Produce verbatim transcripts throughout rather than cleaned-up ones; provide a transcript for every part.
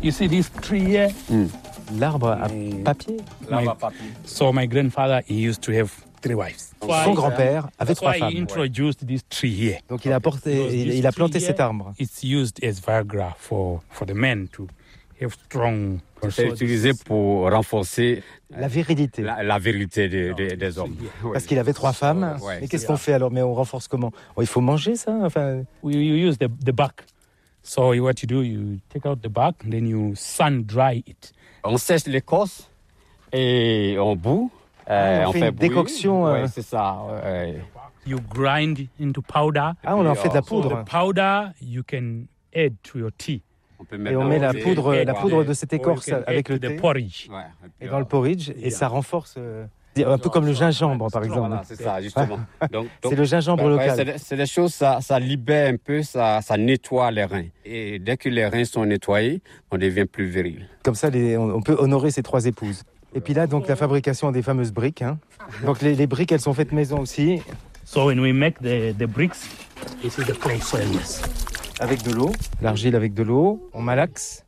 You see this tree here? Mm. L'arbre à papier. L'arbre à papier. So my grandfather, he used to have three wives. Son grand-père avait That's trois why femmes. he introduced this tree here. Donc il a, porté, Because il, this il a planté tree cet here, arbre. It's used as Viagra for, for the men to have strong... C'est utilisé pour renforcer La virilité. la, la virilité des, des, des hommes. Parce qu'il avait trois femmes. Ouais, Mais qu'est-ce c'est qu'on ça. fait alors? Mais on renforce comment? Oh, il faut manger ça? Enfin, We, we use the, the bark. So what you do, you take out the bark, then you sun dry it. On sèche l'écorce et on bout. Euh, Ah, on fait une bouillir. décoction, euh. Ouais, c'est ça. ouais. You grind into powder. ah, on en fait de la So poudre. the powder you can add to your tea. On peut Et mettre on dans met le la thé. poudre, la Ouais. poudre de cette Or you écorce can avec add le to thé the porridge. Ouais. et dans le porridge et ça renforce. euh, un peu comme le gingembre par exemple. Voilà, c'est ça, justement. Donc, C'est donc, le gingembre ouais, ouais, local. c'est des- c'est des choses, ça, ça libère un peu, ça, ça nettoie les reins. Et dès que les reins sont nettoyés, on devient plus viril. Comme ça, les- on, on peut honorer ses trois épouses. Et puis là, donc la fabrication des fameuses briques. hein. Donc les, les briques, elles sont faites maison aussi, So when we make the, the bricks, this is the clay soil. Yes. avec de l'eau. L'argile avec de l'eau, on malaxe.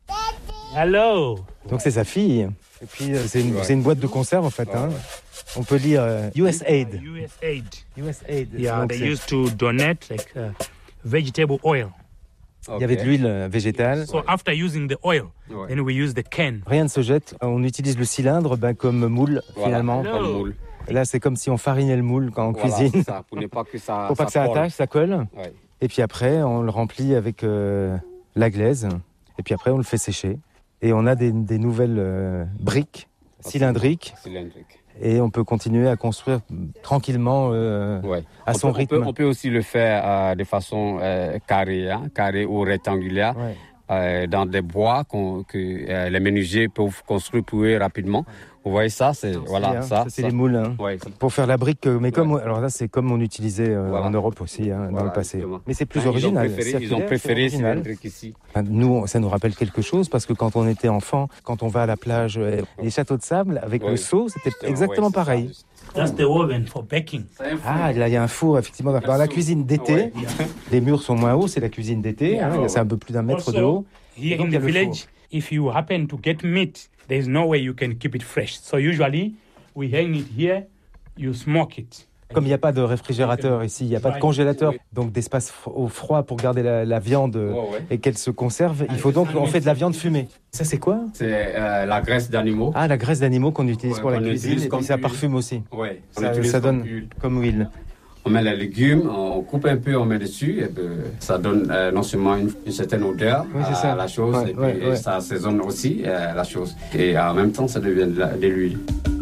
Hello. Donc c'est sa fille. Et puis euh, c'est une, Ouais. c'est une boîte de conserve en fait. hein. On peut lire euh, U S Aid. U S aid. U S Aid. Yeah, Donc, they c'est- used to donate like uh, vegetable oil. il y avait de l'huile euh, végétale. So after using the oil, Ouais. then we use the can. Rien ne se jette. On utilise le cylindre ben, comme moule Voilà, finalement. Non. comme moule. Et là, c'est comme si on farinait le moule quand on Voilà, cuisine. c'est ça, pour ne pas que ça. Pour pas que ça colle. attache, ça colle. Ouais. Et puis après, on le remplit avec euh, la glaise. Et puis après, on le fait sécher. Et on a des, des nouvelles euh, briques cylindriques. Cylindrique. Et on peut continuer à construire tranquillement euh, Ouais. à On son peut, rythme. On peut, on peut aussi le faire euh, de façon euh, carrée, hein, carrée ou rectangulaire, Ouais. euh, dans des bois qu'on- que euh, les menuisiers peuvent construire pour eux rapidement. Vous voyez ça, c'est voilà Hein, ça. c'est ça. les moules. hein. Ouais, Pour faire la brique, euh, mais comme Ouais. alors là, c'est comme on utilisait euh, Voilà. en Europe aussi hein, dans Voilà, le passé. justement. Mais c'est plus Hein, original. Ils ont préféré, ils ont circulaire, préféré c'est original. cylindrique ici. Enfin, Nous, ça nous rappelle quelque chose parce que quand on était enfant, quand on va à la plage, euh, les châteaux de sable avec Ouais. le seau, c'était Justement, exactement ouais, c'est ça, pareil. juste. That's the oven for baking. Ah, là, il y a un four, effectivement. Dans dans la cuisine d'été, Ouais. les murs sont moins hauts, c'est la cuisine d'été. hein, Ouais. c'est un peu plus d'un mètre de Also, haut. here Donc, in il y a the le village, if you happen to get meat, there's no way you can keep it fresh. So usually we hang it here, you smoke it. Comme il n'y a pas de réfrigérateur ici, il n'y a pas de congélateur, donc d'espace f- au froid pour garder la, la viande euh, Ouais, ouais. et qu'elle se conserve, il faut donc, on fait de la viande fumée. Ça, c'est quoi? C'est euh, la graisse d'animaux. Ah, la graisse d'animaux qu'on utilise Ouais, pour la qu'on cuisine, utilise et comme puis ça huile. parfume aussi. Ouais, on Ça, utilise ça comme donne huile. comme huile. On met les légumes, on coupe un peu, on met dessus, et puis ça donne euh, non seulement une, une certaine odeur Oui, c'est à ça. la chose, Ouais, et puis ouais, ouais. ça assaisonne aussi euh, la chose. Et en même temps, ça devient de, la- de l'huile.